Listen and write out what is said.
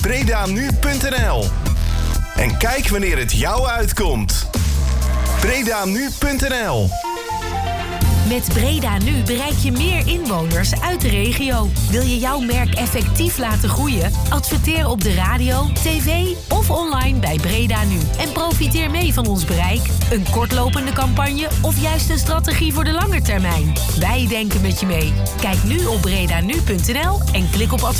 bredanu.nl. En kijk wanneer het jou uitkomt. bredanu.nl. Met Breda Nu bereik je meer inwoners uit de regio. Wil je jouw merk effectief laten groeien? Adverteer op de radio, tv of online bij Breda Nu. En profiteer mee van ons bereik, een kortlopende campagne of juist een strategie voor de lange termijn. Wij denken met je mee. Kijk nu op bredanu.nl en klik op adverteren.